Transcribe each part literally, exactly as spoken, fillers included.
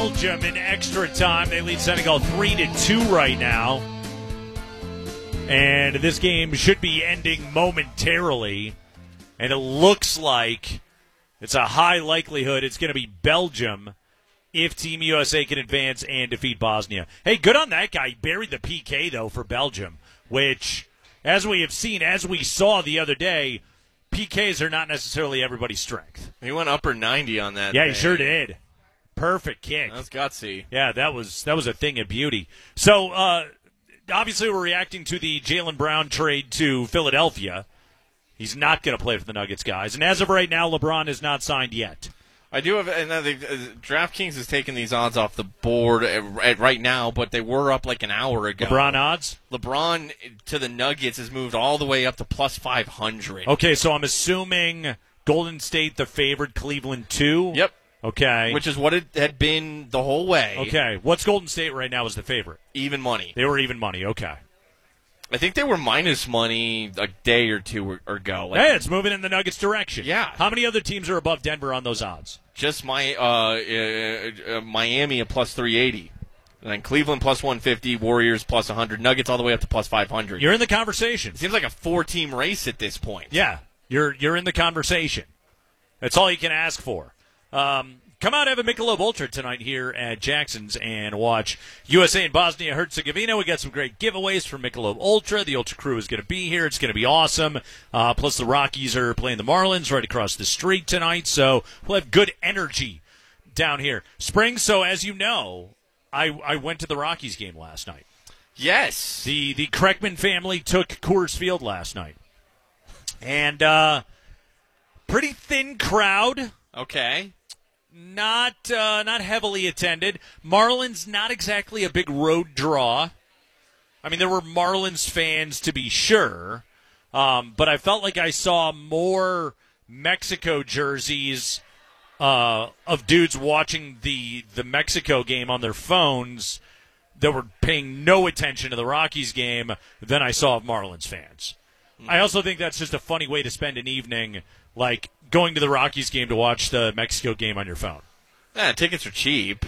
Belgium in extra time. They lead Senegal three to two right now. And this game should be ending momentarily. And it looks like it's a high likelihood it's going to be Belgium if Team U S A can advance and defeat Bosnia. Hey, good on that guy. He buried the P K, though, for Belgium, which, as we have seen, as we saw the other day, P Ks are not necessarily everybody's strength. He went upper ninety on that. Yeah, thing. he sure did. Perfect kick. That's gutsy. Yeah, that was that was a thing of beauty. So, uh, obviously, we're reacting to the Jaylen Brown trade to Philadelphia. He's not going to play for the Nuggets, guys. And as of right now, LeBron is not signed yet. I do have another. Uh, DraftKings has taken these odds off the board at, at right now, but they were up like an hour ago. LeBron odds? LeBron to the Nuggets has moved all the way up to plus five hundred. Okay, so I'm assuming Golden State the favored, Cleveland two? Yep. Okay. Which is what it had been the whole way. Okay. What's Golden State right now as the favorite? Even money. They were even money. Okay. I think they were minus money a day or two ago. Like, hey, it's moving in the Nuggets' direction. Yeah. How many other teams are above Denver on those odds? Just my uh, uh, uh, Miami at plus three eighty. And then Cleveland plus one fifty, Warriors plus one hundred, Nuggets all the way up to plus five hundred. You're in the conversation. It seems like a four-team race at this point. Yeah, you're you're in the conversation. That's all you can ask for. Um, come out, have a Michelob Ultra tonight here at Jackson's and watch U S A and Bosnia Herzegovina. We got some great giveaways for Michelob Ultra. The Ultra crew is going to be here. It's going to be awesome. Uh, plus, the Rockies are playing the Marlins right across the street tonight, so we'll have good energy down here. Spring, so as you know, I, I went to the Rockies game last night. Yes. The the Kreckman family took Coors Field last night. And uh, pretty thin crowd. Okay. Not uh, not heavily attended. Marlins, not exactly a big road draw. I mean, there were Marlins fans to be sure, um, but I felt like I saw more Mexico jerseys uh, of dudes watching the the Mexico game on their phones that were paying no attention to the Rockies game than I saw of Marlins fans. Mm-hmm. I also think that's just a funny way to spend an evening, like going to the Rockies game to watch the Mexico game on your phone. Yeah, tickets are cheap.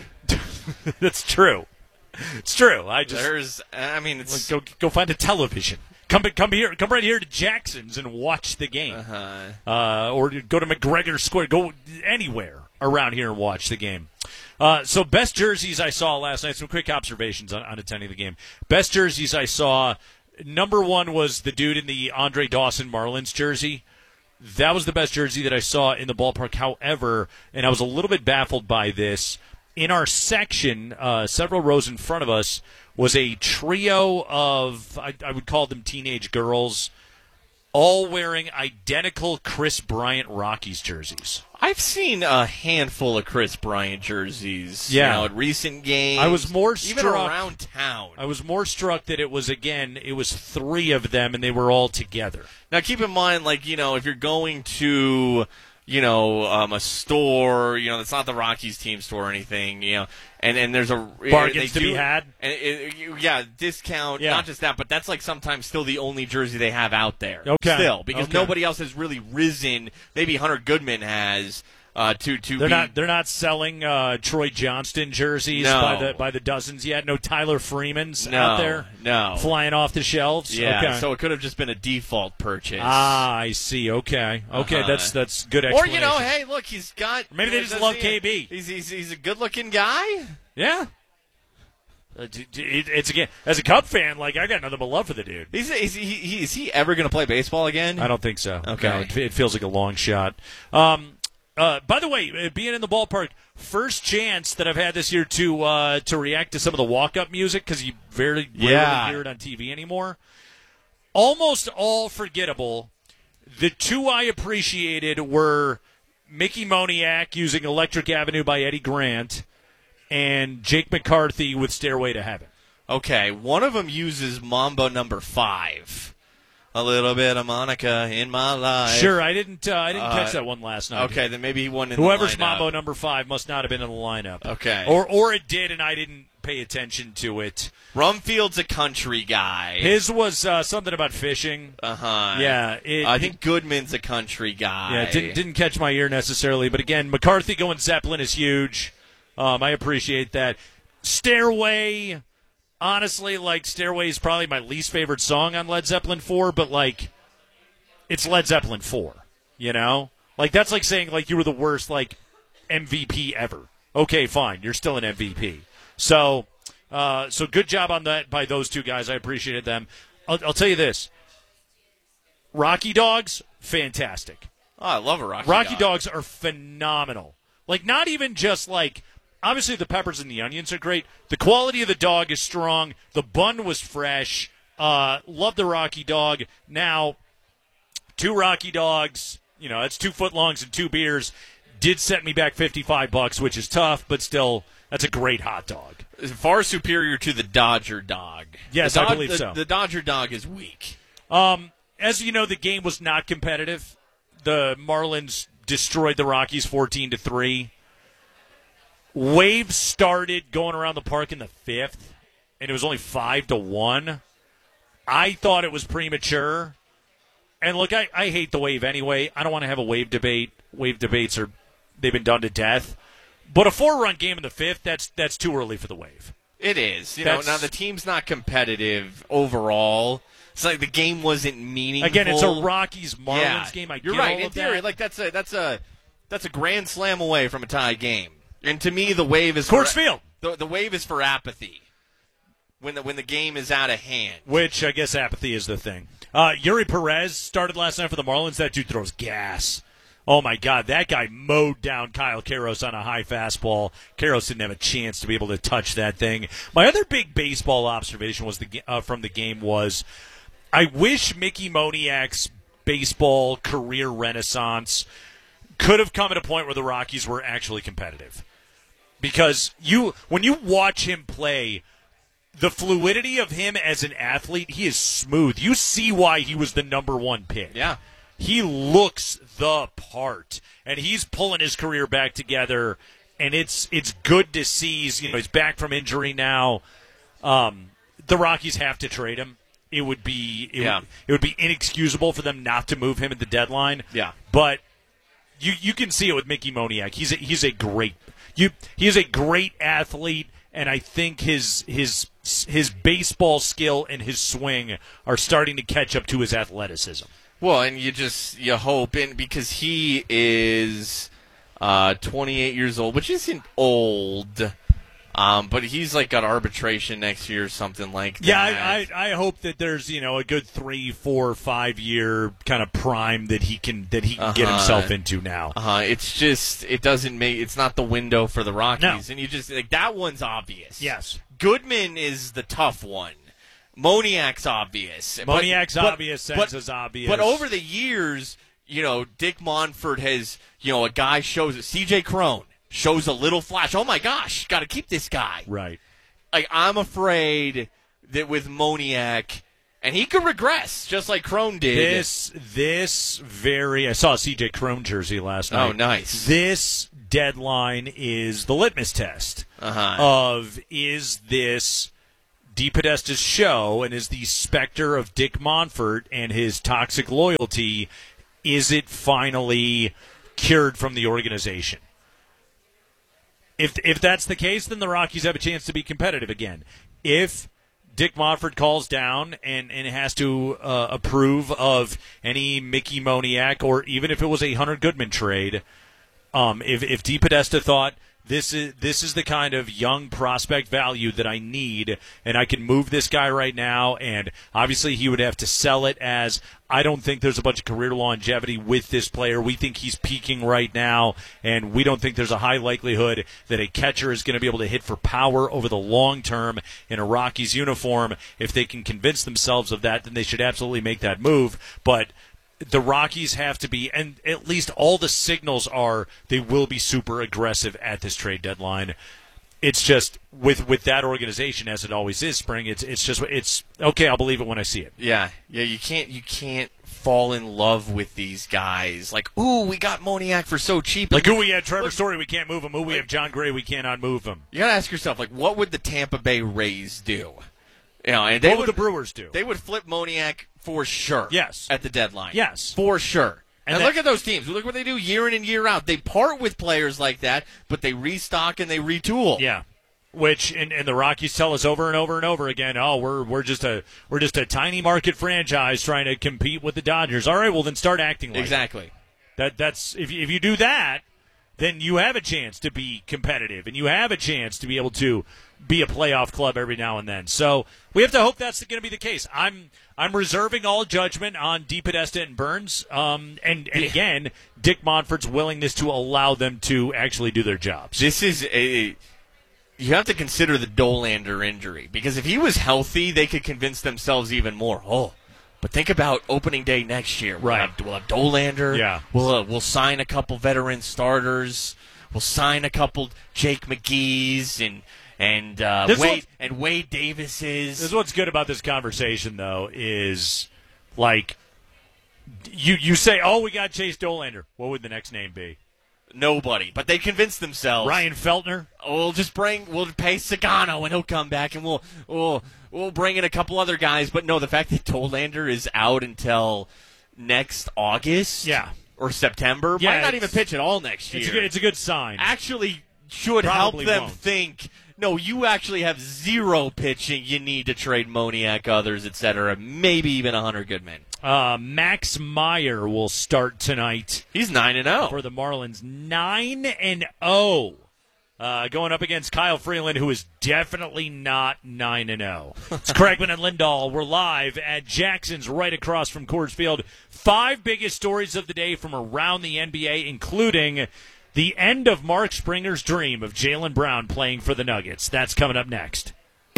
That's true. It's true. I just There's, I mean, it's go go find a television. Come come here. Come right here to Jackson's and watch the game. Uh-huh. Uh, or go to McGregor Square. Go anywhere around here and watch the game. Uh, so best jerseys I saw last night. Some quick observations on, on attending the game. Best jerseys I saw. Number one was the dude in the Andre Dawson Marlins jersey. That was the best jersey that I saw in the ballpark. However, and I was a little bit baffled by this, in our section, uh, several rows in front of us, was a trio of, I, I would call them teenage girls, all wearing identical Chris Bryant Rockies jerseys. I've seen a handful of Chris Bryant jerseys. Yeah. You know, at recent games. I was more even struck, around town. I was more struck that it was, again, it was three of them, and they were all together. Now, keep in mind, like, you know, if you're going to, you know, um, a store, you know, that's not the Rockies team store or anything, you know, and, and there's a bargains they to do, be had. And it, you, yeah, discount, Yeah. not just that, but that's like sometimes still the only jersey they have out there. Okay. Still, because Okay. nobody else has really risen. Maybe Hunter Goodman has. Uh, to to They're be, not they're not selling uh, Troy Johnston jerseys No. by the by the dozens yet. No Tyler Freeman's No, out there no. flying off the shelves. Yeah, okay. so it could have just been a default purchase. Ah, I see. Okay, okay, Uh-huh. that's that's good Or, explanation. you know, hey, look, he's got... Maybe they just does love he- K B. He's, he's, he's a good-looking guy. Yeah. Uh, d- d- it- it's again as a Cub fan, like I got nothing but love for the dude. Is, is, he, he, is he ever going to play baseball again? I don't think so. Okay. No, it, it feels like a long shot. Um, uh, by the way, uh, being in the ballpark, first chance that I've had this year to uh, to react to some of the walk-up music because you very rarely Yeah. hear it on T V anymore. Almost all forgettable. The two I appreciated were Mickey Moniak using Electric Avenue by Eddie Grant and Jake McCarthy with Stairway to Heaven. Okay, one of them uses Mambo number five. A little bit of Monica in my life. Sure, I didn't uh, I didn't Uh, catch that one last night. Okay, then maybe he won in Whoever's the lineup. Mambo number five must not have been in the lineup. Okay. Or or it did, and I didn't pay attention to it. Rumfield's a country guy. His was uh, something about fishing. Uh-huh. Yeah. It, I think Goodman's a country guy. Yeah, it didn't, didn't catch my ear necessarily. But again, McCarthy going Zeppelin is huge. Um, I appreciate that. Stairway, honestly, like, Stairway is probably my least favorite song on Led Zeppelin four, but, like, it's Led Zeppelin four, you know? Like, that's like saying, like, you were the worst, like, M V P ever. Okay, fine. You're still an M V P. So, uh, so good job on that by those two guys. I appreciated them. I'll, I'll tell you this. Rocky Dogs, fantastic. Oh, I love a Rocky, Rocky dog. Dogs are phenomenal. Like, not even just, like, obviously the peppers and the onions are great. The quality of the dog is strong. The bun was fresh. Uh, love the Rocky Dog. Now, two Rocky Dogs, you know, that's two footlongs and two beers, did set me back fifty-five bucks, which is tough, but still, that's a great hot dog. Far superior to the Dodger Dog. Yes, the Dod- I believe the, so. The Dodger Dog is weak. Um, as you know, the game was not competitive. The Marlins destroyed the Rockies fourteen to three. Wave started going around the park in the fifth, and it was only five to one. I thought it was premature. And look, I, I hate the Wave anyway. I don't want to have a Wave debate. Wave debates are they've been done to death. But a four-run game in the fifth, that's that's too early for the Wave. It is. You That's- know, now the team's not competitive overall. It's like the game wasn't meaningful. Again, it's a Rockies Marlins yeah, game. I you're get right. all In of theory, that. like that's a that's a that's a grand slam away from a tie game. And to me, the Wave is Coors for, Field. The, the Wave is for apathy when the when the game is out of hand. Which I guess apathy is the thing. Uh, Yuri Perez started last night for the Marlins. That dude throws gas. Oh, my God. That guy mowed down Kyle Karros on a high fastball. Karros didn't have a chance to be able to touch that thing. My other big baseball observation was the uh, from the game was I wish Mickey Moniak's baseball career renaissance could have come at a point where the Rockies were actually competitive. Because you, when you watch him play, the fluidity of him as an athlete, he is smooth. You see why he was the number one pick. Yeah. He looks the part, and he's pulling his career back together, and it's it's good to see. He's, you know, he's back from injury now. Um, the Rockies have to trade him. It would be it, Yeah. would, it would be inexcusable for them not to move him at the deadline. Yeah. But you you can see it with Mickey Moniak. He's a, he's a great you he is a great athlete, and I think his his his baseball skill and his swing are starting to catch up to his athleticism. Well, and you just you hope, and because he is uh, twenty-eight years old, which isn't old, um, but he's like got arbitration next year or something like that. Yeah, I, I I hope that there's you know a good three, four, five year kind of prime that he can that he can Uh-huh. get himself into now. Uh, it's just it doesn't make it's not the window for the Rockies, No. and you just like that one's obvious. Yes, Goodman is the tough one. Moniak's obvious. Moniak's but, obvious. but, Sense is obvious. But over the years, you know, Dick Monfort has, you know, a guy shows it. C J Crone shows a little flash. Oh my gosh, got to keep this guy. right. Like I'm afraid that with Moniak, and he could regress just like Crone did. This this very I saw a C J Crone jersey last night. Oh, nice. This deadline is the litmus test Uh-huh. of is this DePodesta's show, and is the specter of Dick Monfort and his toxic loyalty, is it finally cured from the organization? If if that's the case, then the Rockies have a chance to be competitive again. If Dick Monfort calls down and, and has to uh, approve of any Mickey Moniak, or even if it was a Hunter Goodman trade, um, if if DePodesta thought this is this is the kind of young prospect value that I need, and I can move this guy right now, and obviously he would have to sell it as I don't think there's a bunch of career longevity with this player. We think he's peaking right now, and we don't think there's a high likelihood that a catcher is going to be able to hit for power over the long term in a Rockies uniform. If they can convince themselves of that, then they should absolutely make that move. But the Rockies have to be, and at least all the signals are they will be super aggressive at this trade deadline. It's just with with that organization, as it always is, Spring. It's it's just it's okay. I'll believe it when I see it. Yeah, yeah. You can't you can't fall in love with these guys. Like, ooh, we got Moniak for so cheap. Like, who we had Trevor Look, Story, we can't move him. Who we have John Gray, we cannot move him. You gotta ask yourself, like, what would the Tampa Bay Rays do? You know, and they What would would the Brewers do? They would flip Moniak for sure. Yes. At the deadline. Yes. For sure. And, and that, look at those teams. Look what they do year in and year out. They part with players like that, but they restock and they retool. Yeah. Which and, and the Rockies tell us over and over and over again, oh, we're we're just a we're just a tiny market franchise trying to compete with the Dodgers. All right, well then start acting like exactly. It. That that's if you, if you do that, then you have a chance to be competitive and you have a chance to be able to be a playoff club every now and then. So we have to hope that's going to be the case. I'm I'm reserving all judgment on DePodesta and Burns, um, and and again, Dick Monfort's willingness to allow them to actually do their jobs. This is a. You have to consider the Dollander injury, because if he was healthy, they could convince themselves even more. Oh, but think about opening day next year. We'll right. have, we'll have Dollander. Yeah. We'll, uh, we'll sign a couple veteran starters. We'll sign a couple Jake McGee's and and uh, Wade and Wade Davises. This is what's good about this conversation, though, is like you you say, oh, we got Chase Dollander. What would the next name be? Nobody, but they convinced themselves. Ryan Feltner. We'll just bring, we'll pay Sagano and he'll come back, and we'll we'll we'll bring in a couple other guys. But no, the fact that Dollander is out until next August, yeah, or September, yeah, might not even pitch at all next year. It's a good, it's a good sign. Actually, should Probably help them won't. think. No, you actually have zero pitching. You need to trade Moniak, others, et cetera. Maybe even a Hunter Goodman. Uh, Max Meyer will start tonight. He's nine and zero for the Marlins. Nine and zero, uh, going up against Kyle Freeland, who is definitely not nine and zero. It's Craigman and Lindahl. We're live at Jackson's, right across from Coors Field. Five biggest stories of the day from around the N B A, including the end of Mark Springer's dream of Jaylen Brown playing for the Nuggets. That's coming up next.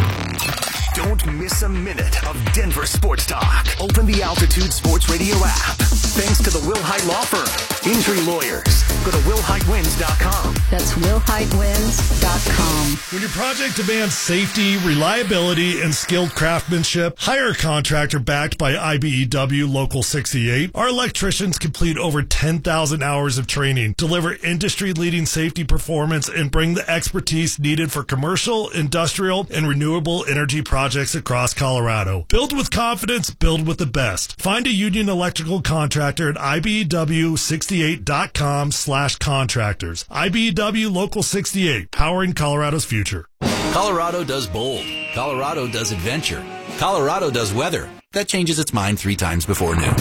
Don't miss a minute of Denver Sports Talk. Open the Altitude Sports Radio app. Thanks to the Wilhite Law Firm. Injury lawyers. Go to will hite wins dot com. That's will hite wins dot com. When your project demands safety, reliability, and skilled craftsmanship, hire a contractor backed by I B E W Local sixty-eight. Our electricians complete over ten thousand hours of training, deliver industry-leading safety performance, and bring the expertise needed for commercial, industrial, and renewable energy projects across Colorado. Build with confidence, build with the best. Find a union electrical contractor at I B E W sixty-eight dot com slash contractors. I B E W Local sixty-eight, powering Colorado's future. Colorado does bold. Colorado does adventure. Colorado does weather. That changes its mind three times before noon.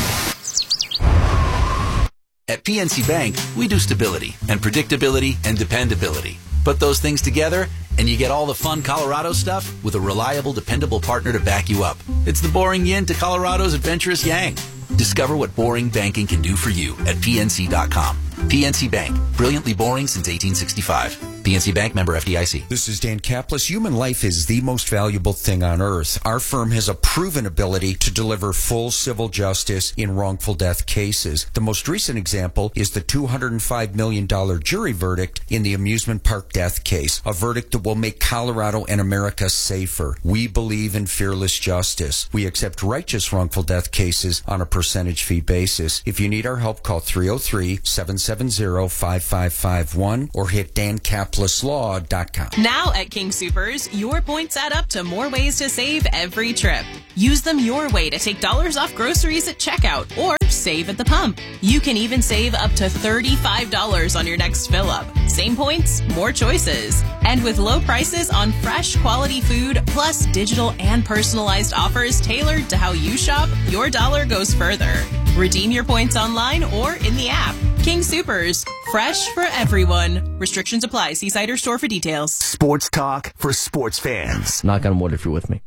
At P N C Bank, we do stability and predictability and dependability. Put those things together, and you get all the fun Colorado stuff with a reliable, dependable partner to back you up. It's the boring yin to Colorado's adventurous yang. Discover what boring banking can do for you at P N C dot com. P N C Bank, brilliantly boring since eighteen sixty-five. P N C Bank, member F D I C. This is Dan Kaplis. Human life is the most valuable thing on earth. Our firm has a proven ability to deliver full civil justice in wrongful death cases. The most recent example is the two hundred five million dollars jury verdict in the amusement park death case, a verdict that will make Colorado and America safer. We believe in fearless justice. We accept righteous wrongful death cases on a percentage fee basis. If you need our help, call three oh three, seven seven zero, five five five one or hit dan kaplis law dot com. Now at King Soopers, your points add up to more ways to save every trip. Use them your way to take dollars off groceries at checkout or save at the pump. You can even save up to thirty-five dollars on your next fill up. Same points, more choices. And with low prices on fresh quality food, plus digital and personalized offers tailored to how you shop, your dollar goes further. Redeem your points online or in the app. King Soopers, fresh for everyone. Restrictions apply. See site or store for details. Sports talk for sports fans. Knock on wood if you're with me.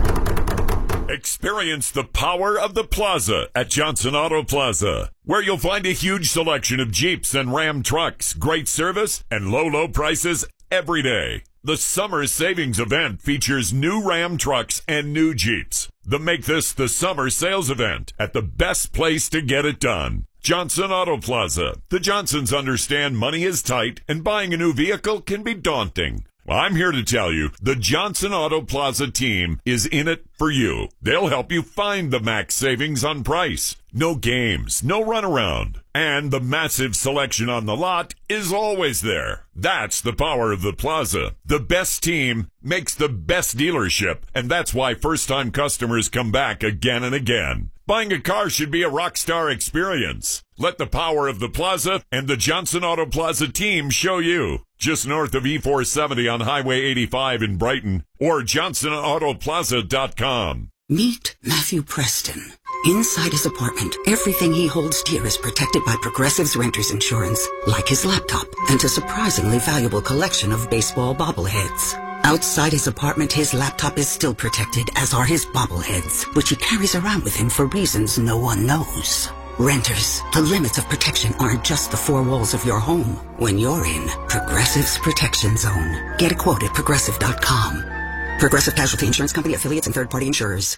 Experience the power of the Plaza at Johnson Auto Plaza, where you'll find a huge selection of Jeeps and Ram trucks, great service, and low, low prices every day. The summer savings event features new Ram trucks and new Jeeps. The Make This the Summer sales event at the best place to get it done. Johnson Auto Plaza. The Johnsons understand money is tight and buying a new vehicle can be daunting. Well, I'm here to tell you the Johnson Auto Plaza team is in it for you. They'll help you find the max savings on price. No games, no runaround. And the massive selection on the lot is always there. That's the power of the Plaza. The best team makes the best dealership, and that's why first-time customers come back again and again. Buying a car should be a rock star experience. Let the power of the Plaza and the Johnson Auto Plaza team show you. Just north of E four seventy on Highway eighty-five in Brighton or johnson auto plaza dot com. Meet Matthew Preston. Inside his apartment, everything he holds dear is protected by Progressive's Renter's Insurance, like his laptop and a surprisingly valuable collection of baseball bobbleheads. Outside his apartment, his laptop is still protected, as are his bobbleheads, which he carries around with him for reasons no one knows. Renters, the limits of protection aren't just the four walls of your home. When you're in Progressive's Protection Zone, get a quote at progressive dot com. Progressive Casualty Insurance Company, affiliates, and third-party insurers.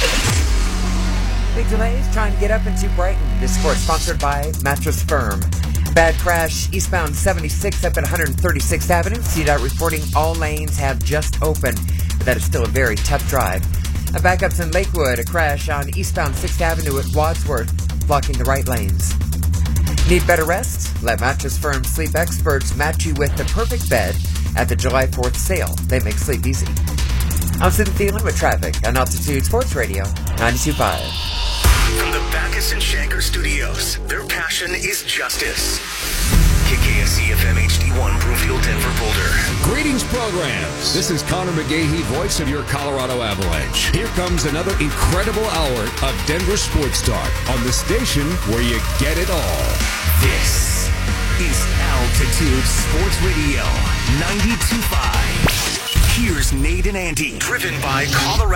Big delays trying to get up into Brighton. This report sponsored by Mattress Firm. Bad crash eastbound seventy-six up at one thirty-sixth Avenue. C DOT reporting all lanes have just opened, but that is still a very tough drive. A backups in Lakewood, a crash on eastbound sixth Avenue at Wadsworth, blocking the right lanes. Need better rest? Let Mattress Firm sleep experts match you with the perfect bed at the July fourth sale. They make sleep easy. I'm Sid Thielen with traffic on Altitude Sports Radio ninety-two point five. From the Backus and Shanker Studios, their passion is justice. K K S E F M H D one, Broomfield, Denver, Boulder. Greetings, programs. This is Connor McGahee, voice of your Colorado Avalanche. Here comes another incredible hour of Denver Sports Talk on the station where you get it all. This is Altitude Sports Radio ninety-two point five. Here's Nate and Andy, driven by Colorado.